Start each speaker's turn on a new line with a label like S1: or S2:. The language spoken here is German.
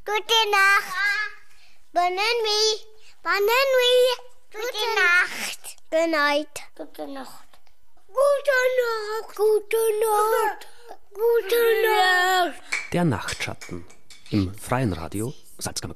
S1: Gute Nacht. Bonne nuit. Bonne nuit. Gute Nacht. Good night. Gute Nacht. Gute Nacht. Gute Nacht. Gute Nacht.
S2: Der Nachtschatten im Freien Radio Salzkammergut.